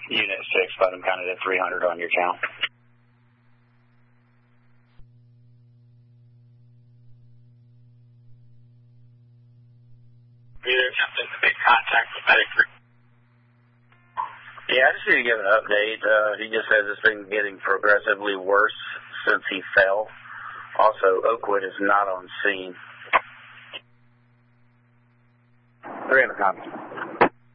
Unit 6, but I'm kind of at 300 on your count. Either attempting to make contact with medic. Yeah, I just need to give an update. He just says it's been getting progressively worse since he fell. Also, Oakwood is not on scene. 300 copy.